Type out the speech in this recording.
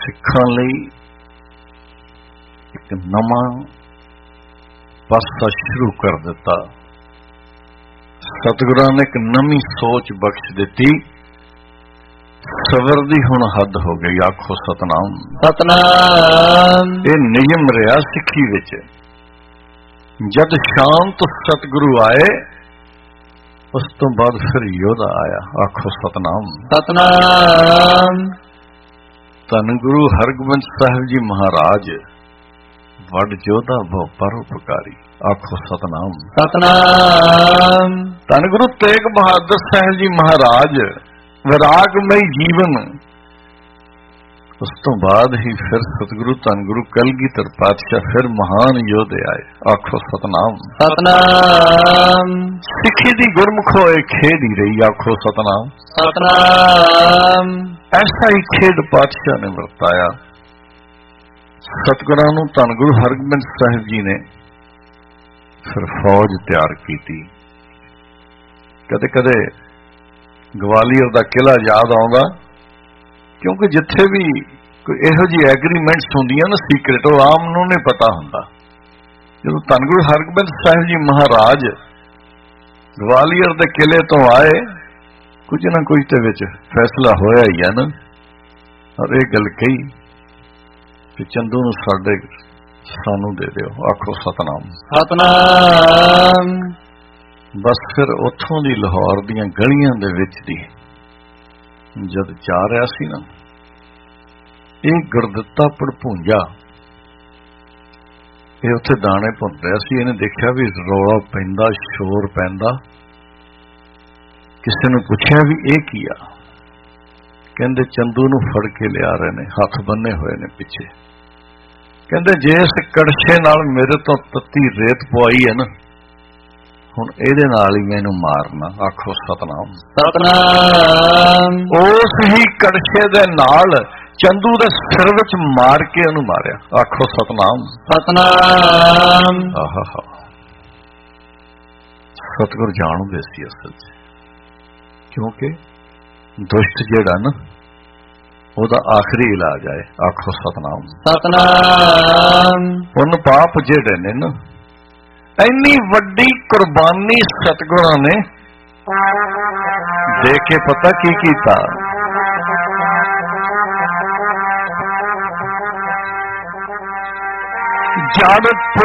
ਸਿੱਖਾਂ ਲਈ ਇੱਕ ਨਵਾਂ ਪਾਸਾ ਸ਼ੁਰੂ ਕਰ ਦਿੱਤਾ। ਸਤਿਗੁਰਾਂ ਨੇ ਇੱਕ ਨਵੀਂ ਸੋਚ ਬਖਸ਼ ਦਿੱਤੀ। ਸਬਰ ਦੀ ਹੁਣ ਹੱਦ ਹੋ ਗਈ। ਆਖੋ ਸਤਨਾਮ ਸਤਨਾਮ। ਇਹ ਨਿਯਮ ਰਿਹਾ ਸਿੱਖੀ ਵਿੱਚ। ਜਦ ਸ਼ਾਂਤ ਸਤਿਗੁਰੂ ਆਏ ਉਸ ਤੋਂ ਬਾਅਦ ਫਿਰ ਯੋਧਾ ਆਇਆ। ਆਖੋ ਸਤਨਾਮ ਸਤਨਾਮ। ਧੰਨ ਗੁਰੂ ਹਰਗੋਬਿੰਦ ਸਾਹਿਬ ਜੀ ਮਹਾਰਾਜ ਵੱਡ ਯੋਧਾ ਬਹੁ ਪਰਉਪਕਾਰੀ। ਆਖੋ ਸਤਨਾਮ ਸਤਨਾਮ। ਧੰਨ ਗੁਰੂ ਤੇਗ ਬਹਾਦਰ ਸਾਹਿਬ ਜੀ ਮਹਾਰਾਜ ਵਿਰਾਗਮਈ ਜੀਵਨ। ਉਸ ਤੋਂ ਬਾਅਦ ਹੀ ਫਿਰ ਸਤਿਗੁਰੂ ਧੰਨ ਗੁਰੂ ਕਲਗੀਧਰ ਪਾਤਸ਼ਾਹ ਫਿਰ ਮਹਾਨ ਯੋਧੇ ਆਏ। ਆਖੋ ਸਤਨਾਮ ਸਤਨਾਮ। ਸਿੱਖੀ ਦੀ ਗੁਰਮੁਖ ਹੋਏ ਖੇਡ ਹੀ ਰਹੀ। ਆਖੋ ਸਤਨਾਮ ਸਤਨਾਮ। ਐਸਾ ਹੀ ਖੇਡ ਪਾਤਸ਼ਾਹ ਨੇ ਵਰਤਾਇਆ। ਸਤਿਗੁਰਾਂ ਨੂੰ ਧੰਨ ਗੁਰੂ ਹਰਗੋਬਿੰਦ ਸਾਹਿਬ ਜੀ ਨੇ ਫਿਰ ਫੌਜ ਤਿਆਰ ਕੀਤੀ। ਕਦੇ ਕਦੇ ਗਵਾਲੀਅਰ ਦਾ ਕਿਲਾ ਯਾਦ ਆਉਂਦਾ, ਕਿਉਂਕਿ ਜਿੱਥੇ ਵੀ ਕੋਈ ਇਹੋ ਜਿਹੀ ਐਗਰੀਮੈਂਟਸ ਹੁੰਦੀਆਂ ਨਾ ਸੀਕ੍ਰੇਟ, ਉਹ ਆਮ ਨੂੰ ਨਹੀਂ ਪਤਾ ਹੁੰਦਾ। ਜਦੋਂ ਧੰਨ ਗੁਰੂ ਹਰਗੋਬਿੰਦ ਸਾਹਿਬ ਜੀ ਮਹਾਰਾਜ ਗਵਾਲੀਅਰ ਦੇ ਕਿਲੇ ਤੋਂ ਆਏ, ਕੁਝ ਨਾ ਕੁਝ ਦੇ ਵਿੱਚ ਫੈਸਲਾ ਹੋਇਆ ਹੀ ਹੈ ਨਾ। ਔਰ ਇਹ ਗੱਲ ਕਹੀ ਕਿ ਚੰਦੂ ਨੂੰ ਸਾਨੂੰ ਦੇ ਦਿਓ। ਆਖੋ ਸਤਨਾਮ ਸਤਨਾਮ। ਬਸ ਫਿਰ ਉੱਥੋਂ ਦੀ ਲਾਹੌਰ ਦੀਆਂ ਗਲੀਆਂ ਦੇ ਵਿੱਚ ਦੀ ਜਦ ਜਾ ਰਿਹਾ ਸੀ ਨਾ, ਇਹ ਗੁਰਦਿੱਤਾ ਪੜਭੂੰਜਾ ਇਹ ਉੱਥੇ ਦਾਣੇ ਭੁੰਨ ਰਿਹਾ ਸੀ। ਇਹਨੇ ਦੇਖਿਆ ਵੀ ਰੌਲਾ ਪੈਂਦਾ, ਸ਼ੋਰ ਪੈਂਦਾ। ਕਿਸੇ ਨੂੰ ਪੁੱਛਿਆ ਵੀ ਇਹ ਕੀ ਆ? ਕਹਿੰਦੇ ਚੰਦੂ ਨੂੰ ਫੜ ਕੇ ਲਿਆ ਰਹੇ ਨੇ, ਹੱਥ ਬੰਨੇ ਹੋਏ ਨੇ ਪਿੱਛੇ। ਕਹਿੰਦੇ ਜੇ ਇਸ ਕੜਛੇ ਨਾਲ ਮੇਰੇ ਤੋਂ ਤੱਤੀ ਰੇਤ ਪਵਾਈ ਹੈ ਨਾ, ਹੁਣ ਇਹਦੇ ਨਾਲ ਹੀ ਮੈਨੂੰ ਮਾਰਨਾ। ਆਖੋ ਸਤਨਾਮ ਸਤਨਾਮ। ਉਸ ਹੀ ਕੜਛੇ ਦੇ ਨਾਲ ਚੰਦੂ ਦੇ ਸਿਰ ਵਿੱਚ ਮਾਰ ਕੇ ਉਹਨੂੰ ਮਾਰਿਆ। ਆਖੋ ਸਤਨਾਮ ਸਤਨਾਮ। ਆਹਾ ਸਤਿਗੁਰ ਜਾਣਦੇ ਸੀ ਅਸਲ 'ਚ, ਕਿਉਂਕਿ ਦੁਸ਼ਟ ਜਿਹੜਾ ਨਾ ਉਹਦਾ ਆਖਰੀ ਇਲਾਜ ਆਏ। ਆਖੋ ਸਤਨਾਮ ਸਤਨਾਮ। ਉਹਨ ਪਾਪ ਜਿਹੜੇ ਨੇ ਨਾ, ਇੰਨੀ ਵੱਡੀ ਕੁਰਬਾਨੀ ਸਤਿਗੁਰਾਂ ਨੇ ਦੇ ਕੇ ਪਤਾ ਕੀ ਕੀਤਾ? ਜਦ